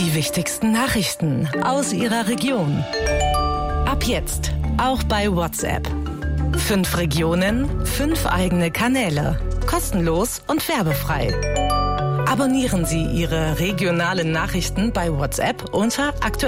Die wichtigsten Nachrichten aus Ihrer Region. Ab jetzt auch bei WhatsApp. 5 Regionen, 5 eigene Kanäle. Kostenlos und werbefrei. Abonnieren Sie Ihre regionalen Nachrichten bei WhatsApp unter aktuell.